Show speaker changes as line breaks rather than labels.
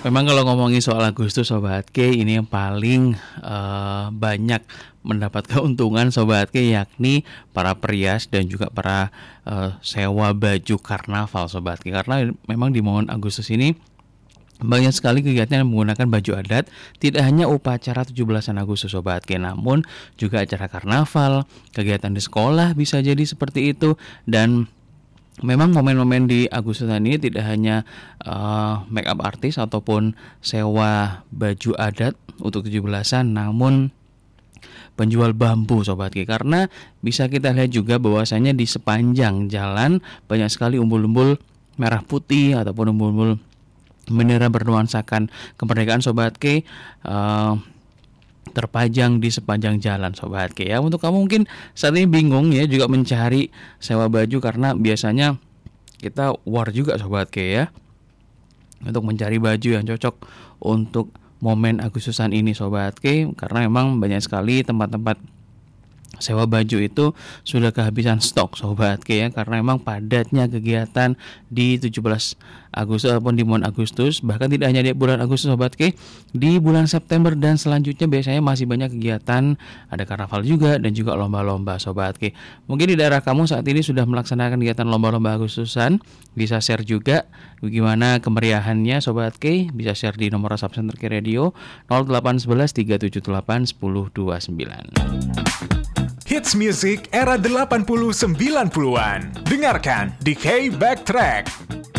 Memang kalau ngomongin soal Agustus Sobat K, ini yang paling banyak mendapat keuntungan Sobat K, yakni para perias dan juga para sewa baju karnaval Sobat K. Karena memang di momen Agustus ini banyak sekali kegiatan yang menggunakan baju adat. Tidak hanya upacara 17-an Agustus Sobat K, namun juga acara karnaval, kegiatan di sekolah bisa jadi seperti itu. Dan memang momen-momen di Agustusan ini tidak hanya make up artis ataupun sewa baju adat untuk 17-an, namun penjual bambu Sobat Ki. Karena bisa kita lihat juga bahwasanya di sepanjang jalan banyak sekali umbul-umbul merah putih ataupun umbul-umbul bendera bernuansakan kemerdekaan Sobat Ki, terpajang di sepanjang jalan Sobat K ya. Untuk kamu mungkin saat ini bingung ya juga mencari sewa baju, karena biasanya kita war juga Sobat K ya untuk mencari baju yang cocok untuk momen Agustusan ini Sobat K, karena memang banyak sekali tempat-tempat sewa baju itu sudah kehabisan stok Sobat K ya, karena memang padatnya kegiatan di 17 Agustus ataupun di bulan Agustus. Bahkan tidak hanya di bulan Agustus Sobat K, di bulan September dan selanjutnya biasanya masih banyak kegiatan, ada karnaval juga dan juga lomba-lomba Sobat K. Mungkin di daerah kamu saat ini sudah melaksanakan kegiatan lomba-lomba Agustusan, bisa share juga bagaimana kemeriahannya Sobat K, bisa share di nomor WhatsApp Center K Radio 0811 378 1029.
Hits music era 80-90-an. Dengarkan di K Backtrack.